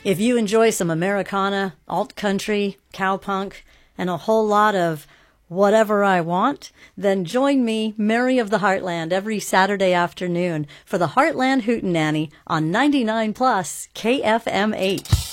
If you enjoy some Americana, alt-country, cowpunk, and a whole lot of whatever I want, then join me, Mary of the Heartland, every Saturday afternoon for the Heartland Hootenanny on 99 Plus KFMH.